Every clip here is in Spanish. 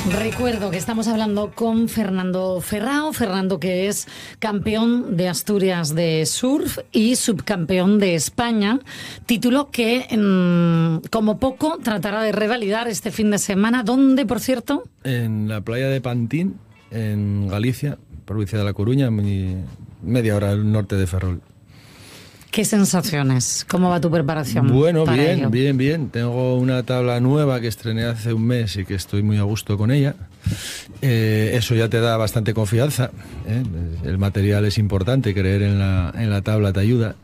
Recuerdo que estamos hablando con Fernando Ferrao, Fernando que es campeón de Asturias de surf y subcampeón de España, título que como poco tratará de revalidar este fin de semana. ¿Dónde, por cierto? En la playa de Pantín, en Galicia, provincia de La Coruña, media hora al norte de Ferrol. ¿Qué sensaciones? ¿Cómo va tu preparación? Bueno, bien. Tengo una tabla nueva que estrené hace un mes y que estoy muy a gusto con ella. Eso ya te da bastante confianza, ¿eh? El material es importante, creer en la tabla te ayuda.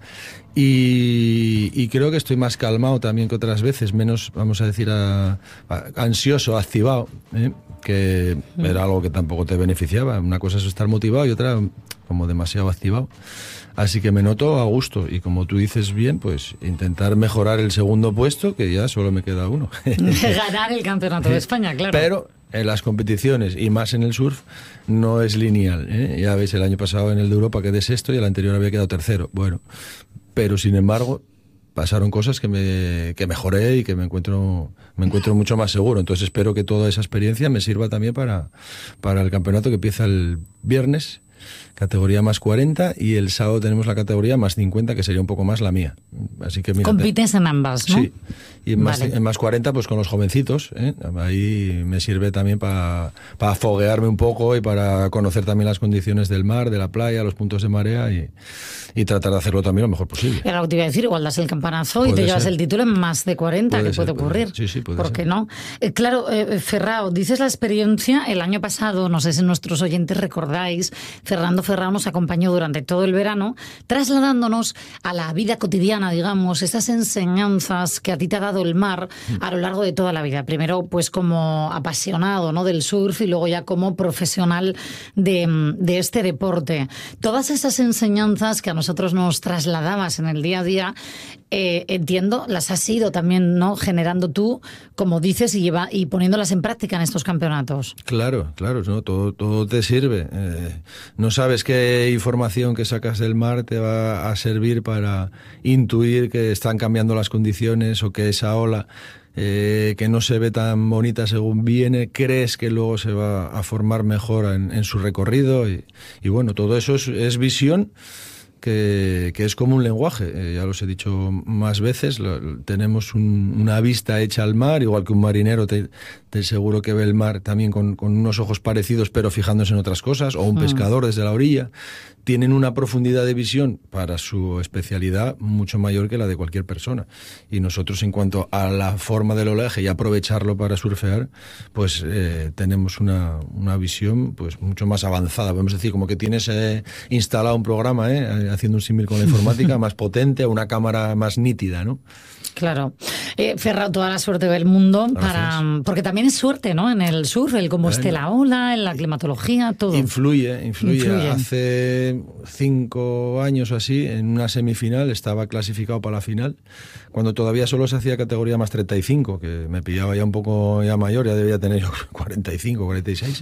Y creo que estoy más calmado también que otras veces, menos, vamos a decir, ansioso, activado, ¿eh? Que era algo que tampoco te beneficiaba. Una cosa es estar motivado y otra como demasiado activado. Así que me noto a gusto y como tú dices bien, pues intentar mejorar el segundo puesto, que ya solo me queda uno. Ganar el campeonato de España, claro. Pero en las competiciones y más en el surf no es lineal, ¿eh? Ya veis, el año pasado en el de Europa quedé sexto y el anterior había quedado tercero. Bueno, pero sin embargo pasaron cosas que mejoré y que me encuentro mucho más seguro. Entonces espero que toda esa experiencia me sirva también para el campeonato que empieza el viernes, categoría más 40, y el sábado tenemos la categoría más 50, que sería un poco más la mía. Así que mírate. Compites en ambas, ¿no? Sí, y en más 40 pues con los jovencitos, ¿eh? Ahí me sirve también para foguearme un poco y para conocer también las condiciones del mar, de la playa, los puntos de marea y tratar de hacerlo también lo mejor posible. Era lo que te iba a decir, igual das el campanazo y te llevas el título en más de 40, que puede ocurrir. Sí, puede ser. ¿Por qué no? Claro, Ferrao, dices la experiencia, el año pasado, no sé si nuestros oyentes recordáis, Fernando Ferrao nos acompañó durante todo el verano, trasladándonos a la vida cotidiana, digamos, esas enseñanzas que a ti te ha dado el mar a lo largo de toda la vida. Primero, pues como apasionado, ¿no?, del surf, y luego ya como profesional de este deporte. Todas esas enseñanzas que a nosotros nos trasladabas en el día a día, entiendo, las has ido también, ¿no?, generando tú, como dices, y poniéndolas en práctica en estos campeonatos. Claro, ¿no? Todo te sirve. No sabes qué información que sacas del mar te va a servir para intuir que están cambiando las condiciones o que esa ola que no se ve tan bonita según viene, crees que luego se va a formar mejor en su recorrido y bueno, todo eso es visión que es como un lenguaje. Ya los he dicho más veces, tenemos una vista hecha al mar, igual que un marinero te seguro que ve el mar también con unos ojos parecidos pero fijándose en otras cosas, o un pescador desde la orilla. Tienen una profundidad de visión para su especialidad mucho mayor que la de cualquier persona. Y nosotros, en cuanto a la forma del oleaje y aprovecharlo para surfear, pues tenemos una visión pues mucho más avanzada. Podemos decir como que tienes instalado un programa, haciendo un símil con la informática, más potente, una cámara más nítida, ¿no? Claro. Ferrao, toda la suerte del mundo, porque también es suerte, ¿no?, en el surf, el cómo esté la ola, en la climatología, todo. Influye. Hace 5 años o así, en una semifinal, estaba clasificado para la final, cuando todavía solo se hacía categoría más 35, que me pillaba ya un poco ya mayor, ya debía tener 45, 46.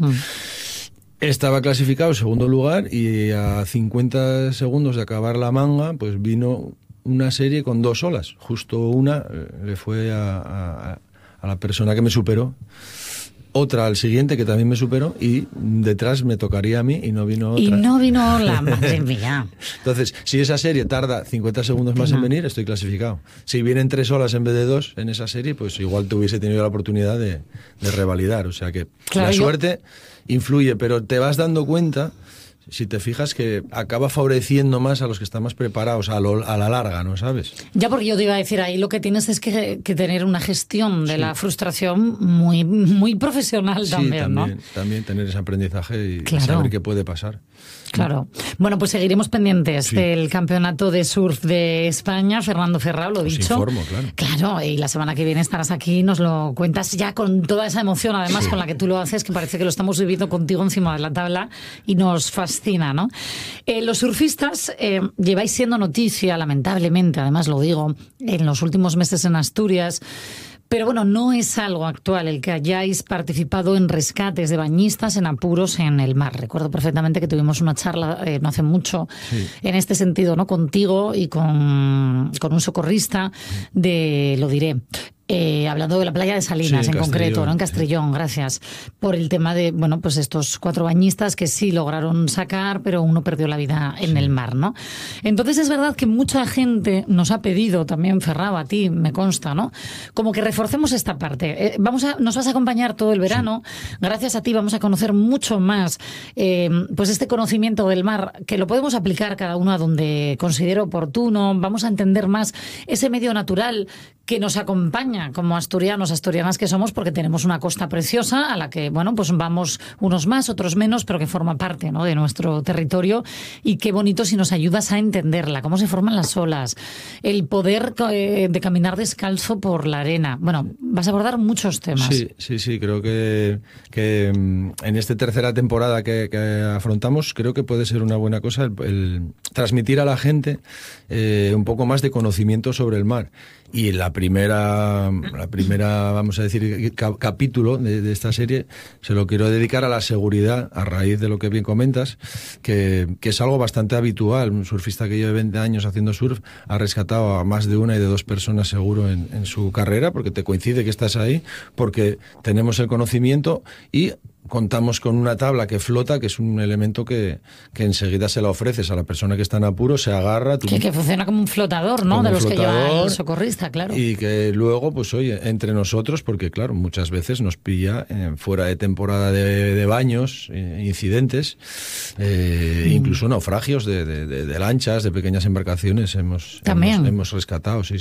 Estaba clasificado en segundo lugar y a 50 segundos de acabar la manga, pues vino una serie con 2 olas. Justo una le fue a la persona que me superó, otra al siguiente que también me superó, y detrás me tocaría a mí y no vino otra. Y no vino ola, madre mía. Entonces, si esa serie tarda 50 segundos más en venir, estoy clasificado. Si vienen 3 olas en vez de 2 en esa serie, pues igual te hubiese tenido la oportunidad de revalidar. O sea que la suerte influye, pero te vas dando cuenta, si te fijas, que acaba favoreciendo más a los que están más preparados a la larga, ¿no sabes? Ya, porque yo te iba a decir, ahí lo que tienes es que tener una gestión de la frustración muy, muy profesional también, ¿no? También tener ese aprendizaje y saber qué puede pasar. Claro. Bueno, pues seguiremos pendientes del Campeonato de Surf de España. Fernando Ferrao, lo dicho. Informo, claro. Claro, y la semana que viene estarás aquí, nos lo cuentas ya con toda esa emoción, además, con la que tú lo haces, que parece que lo estamos viviendo contigo encima de la tabla y nos fascina, ¿no? Los surfistas lleváis siendo noticia, lamentablemente, además lo digo, en los últimos meses en Asturias. Pero bueno, no es algo actual el que hayáis participado en rescates de bañistas en apuros en el mar. Recuerdo perfectamente que tuvimos una charla no hace mucho en este sentido, ¿no?, contigo y con un socorrista de Lo Diré. Hablando de la playa de Salinas, sí, en concreto, ¿no? En Castrillón, gracias. Por el tema de, bueno, pues estos 4 bañistas que sí lograron sacar, pero uno perdió la vida en el mar, ¿no? Entonces es verdad que mucha gente nos ha pedido, también Ferrao, a ti, me consta, ¿no? Como que reforcemos esta parte. Nos vas a acompañar todo el verano. Sí. Gracias a ti vamos a conocer mucho más, pues este conocimiento del mar, que lo podemos aplicar cada uno a donde considere oportuno. Vamos a entender más ese medio natural que nos acompaña como asturianos, asturianas que somos, porque tenemos una costa preciosa a la que, bueno, pues vamos unos más, otros menos, pero que forma parte, ¿no?, de nuestro territorio. Y qué bonito si nos ayudas a entenderla, cómo se forman las olas, el poder de caminar descalzo por la arena. Bueno, vas a abordar muchos temas. Sí, creo que en esta tercera temporada que afrontamos, creo que puede ser una buena cosa el transmitir a la gente un poco más de conocimiento sobre el mar. Y la primera, vamos a decir, capítulo de esta serie se lo quiero dedicar a la seguridad, a raíz de lo que bien comentas, que es algo bastante habitual. Un surfista que lleva 20 años haciendo surf ha rescatado a más de 1 y de 2 personas seguro en su carrera, porque te coincide que estás ahí, porque tenemos el conocimiento y contamos con una tabla que flota, que es un elemento que enseguida se la ofreces a la persona que está en apuro, se agarra. Que funciona como un flotador, ¿no? De los que lleva el socorrista, claro. Y que luego, pues oye, entre nosotros, porque claro, muchas veces nos pilla fuera de temporada de baños, incidentes, incluso naufragios de lanchas, de pequeñas embarcaciones hemos rescatado, sí.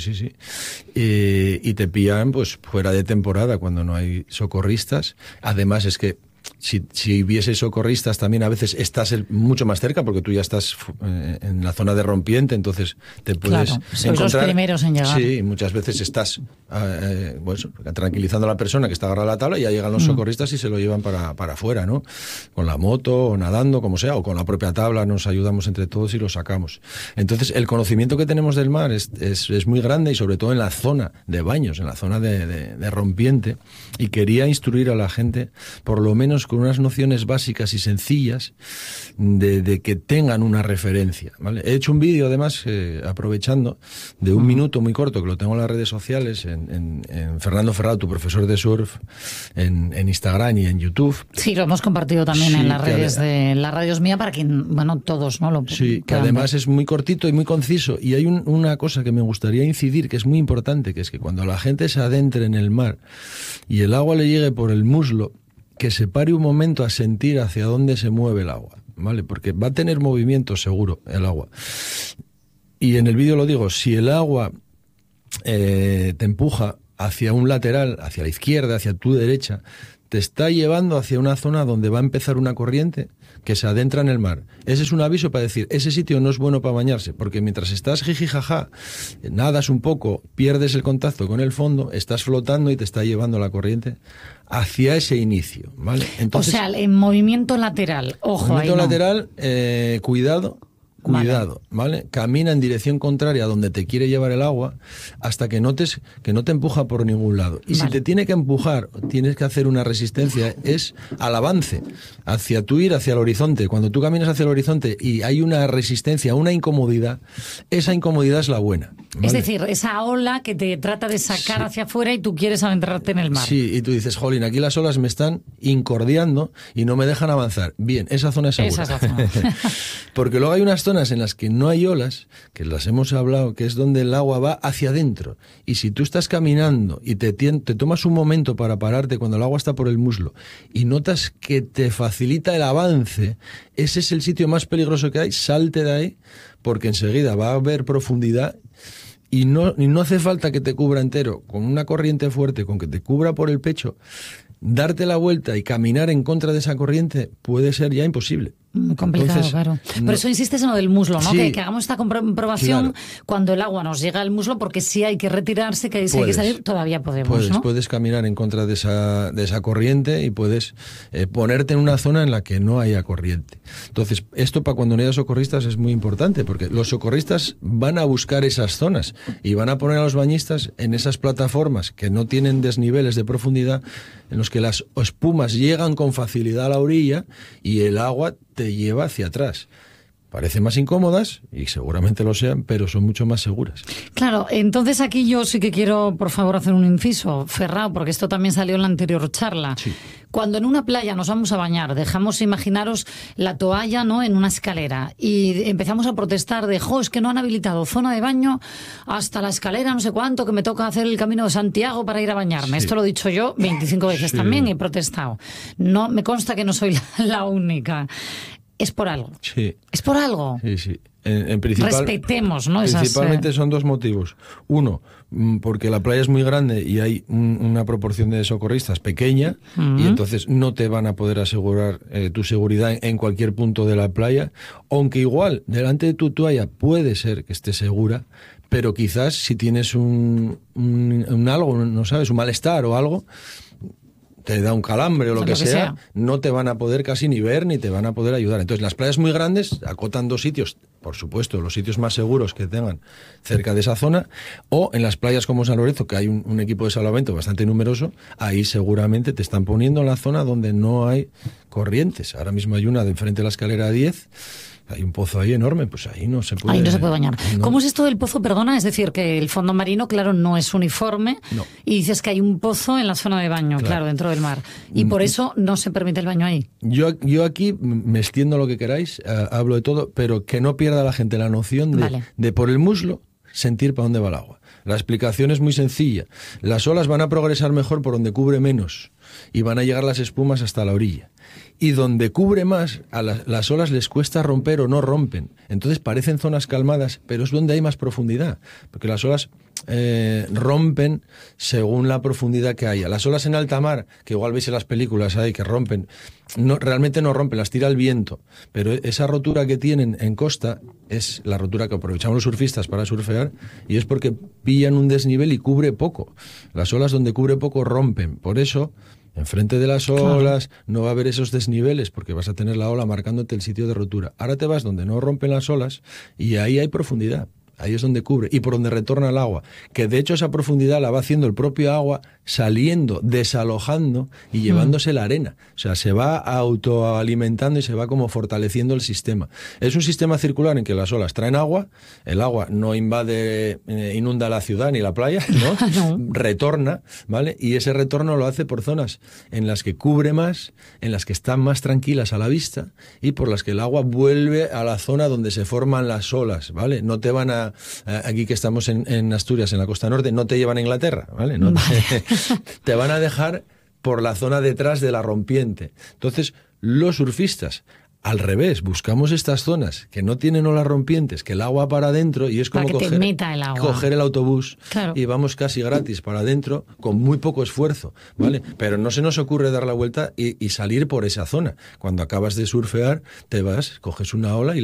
Y te pillan pues fuera de temporada cuando no hay socorristas. Además es que si hubiese socorristas también a veces estás mucho más cerca porque tú ya estás en la zona de rompiente, entonces te puedes sois los primeros en llegar. Sí, muchas veces estás tranquilizando a la persona que está agarrada a la tabla y ya llegan los socorristas y se lo llevan para afuera, ¿no? Con la moto o nadando, como sea, o con la propia tabla nos ayudamos entre todos y lo sacamos. Entonces el conocimiento que tenemos del mar es muy grande y sobre todo en la zona de baños, en la zona de rompiente, y quería instruir a la gente por lo menos con unas nociones básicas y sencillas de que tengan una referencia, ¿vale? He hecho un vídeo, además, aprovechando, de 1 minuto muy corto, que lo tengo en las redes sociales, en Fernando Ferrao, tu profesor de surf, en Instagram y en YouTube. Sí, lo hemos compartido también en las redes de la Radios Mía para quien, bueno, todos, ¿no? Sí, que además es muy cortito y muy conciso. Y hay una cosa que me gustaría incidir, que es muy importante, que es que cuando la gente se adentre en el mar y el agua le llegue por el muslo, que se pare un momento a sentir hacia dónde se mueve el agua, ¿vale? Porque va a tener movimiento seguro el agua. Y en el vídeo lo digo, si el agua te empuja hacia un lateral, hacia la izquierda, hacia tu derecha, te está llevando hacia una zona donde va a empezar una corriente que se adentra en el mar. Ese es un aviso para decir, ese sitio no es bueno para bañarse, porque mientras estás jijijaja, nadas un poco, pierdes el contacto con el fondo, estás flotando y te está llevando la corriente hacia ese inicio, ¿vale? Entonces, o sea, en movimiento lateral, ojo, movimiento ahí no. lateral, cuidado, ¿vale? Camina en dirección contraria a donde te quiere llevar el agua hasta que notes que no te empuja por ningún lado. Y si te tiene que empujar, tienes que hacer una resistencia, es al avance, hacia tu ir hacia el horizonte. Cuando tú caminas hacia el horizonte y hay una resistencia, una incomodidad, esa incomodidad es la buena, ¿vale? Es decir, esa ola que te trata de sacar hacia afuera y tú quieres adentrarte en el mar. Sí, y tú dices, jolín, aquí las olas me están incordiando y no me dejan avanzar. Bien, esa zona es segura. Esa es la zona. Porque luego hay unas zonas en las que no hay olas, que las hemos hablado, que es donde el agua va hacia adentro. Y si tú estás caminando y te tomas un momento para pararte cuando el agua está por el muslo y notas que te facilita el avance, ese es el sitio más peligroso que hay. Salte de ahí, porque enseguida va a haber profundidad y no hace falta que te cubra entero. Con una corriente fuerte, con que te cubra por el pecho, darte la vuelta y caminar en contra de esa corriente puede ser ya imposible. Muy complicado, entonces, claro. Por eso insistes en lo del muslo, ¿no? Sí, que hagamos esta comprobación cuando el agua nos llega al muslo, porque si hay que retirarse, que si hay que salir, todavía podemos, ¿no? Puedes caminar en contra de esa corriente y puedes ponerte en una zona en la que no haya corriente. Entonces, esto para cuando no haya socorristas es muy importante, porque los socorristas van a buscar esas zonas y van a poner a los bañistas en esas plataformas que no tienen desniveles de profundidad, en los que las espumas llegan con facilidad a la orilla y el agua te lleva hacia atrás. Parecen más incómodas, y seguramente lo sean, pero son mucho más seguras. Claro, entonces aquí yo sí que quiero, por favor, hacer un inciso, Ferrao, porque esto también salió en la anterior charla. Sí. Cuando en una playa nos vamos a bañar, dejamos, imaginaros, la toalla, ¿no?, en una escalera y empezamos a protestar de, es que no han habilitado zona de baño hasta la escalera, no sé cuánto, que me toca hacer el Camino de Santiago para ir a bañarme. Sí. Esto lo he dicho yo 25 veces también y he protestado. No, me consta que no soy la única. Es por algo. Sí. Es por algo. Sí, sí. En principal, respetemos, ¿no? Principalmente son dos motivos. Uno, porque la playa es muy grande y hay una proporción de socorristas pequeña, y entonces no te van a poder asegurar tu seguridad en cualquier punto de la playa, aunque igual delante de tu toalla puede ser que esté segura, pero quizás si tienes un algo, no sabes, un malestar o algo, te da un calambre o lo que sea, no te van a poder casi ni ver ni te van a poder ayudar. Entonces, las playas muy grandes acotan dos sitios, por supuesto, los sitios más seguros que tengan cerca de esa zona, o en las playas como San Lorenzo, que hay un equipo de salvamento bastante numeroso, ahí seguramente te están poniendo en la zona donde no hay corrientes. Ahora mismo hay una de enfrente de la escalera 10, hay un pozo ahí enorme, pues ahí no se puede... Ahí no se puede bañar. No. ¿Cómo es esto del pozo, perdona? Es decir, que el fondo marino, claro, no es uniforme, no. Y dices que hay un pozo en la zona de baño, claro, dentro del mar. Y por eso no se permite el baño ahí. Yo aquí me extiendo lo que queráis, hablo de todo, pero que no pierda la gente la noción de por el muslo sentir para dónde va el agua. La explicación es muy sencilla. Las olas van a progresar mejor por donde cubre menos y van a llegar las espumas hasta la orilla. Y donde cubre más, a las olas les cuesta romper o no rompen. Entonces parecen zonas calmadas, pero es donde hay más profundidad. Porque las olas rompen según la profundidad que haya. Las olas en alta mar, que igual veis en las películas ahí, que rompen, realmente no rompen, las tira el viento. Pero esa rotura que tienen en costa es la rotura que aprovechamos los surfistas para surfear, y es porque pillan un desnivel y cubre poco. Las olas donde cubre poco rompen. Por eso, enfrente de las olas no va a haber esos desniveles, porque vas a tener la ola marcándote el sitio de rotura. Ahora te vas donde no rompen las olas y ahí hay profundidad. Ahí es donde cubre y por donde retorna el agua, que de hecho esa profundidad la va haciendo el propio agua, saliendo, desalojando y llevándose la arena. O sea, se va autoalimentando y se va como fortaleciendo el sistema. Es un sistema circular en que las olas traen agua, el agua no inunda la ciudad ni la playa, ¿no? No. Retorna, ¿vale? Y ese retorno lo hace por zonas en las que cubre más, en las que están más tranquilas a la vista y por las que el agua vuelve a la zona donde se forman las olas, ¿vale? No te van a aquí que estamos en Asturias, en la costa norte, no te llevan a Inglaterra, ¿vale? No te van a dejar por la zona detrás de la rompiente. Entonces, los surfistas, al revés, buscamos estas zonas que no tienen olas rompientes, que el agua para adentro, y es como coger el autobús, claro, y vamos casi gratis para adentro con muy poco esfuerzo, ¿vale? Pero no se nos ocurre dar la vuelta y salir por esa zona. Cuando acabas de surfear, te vas, coges una ola y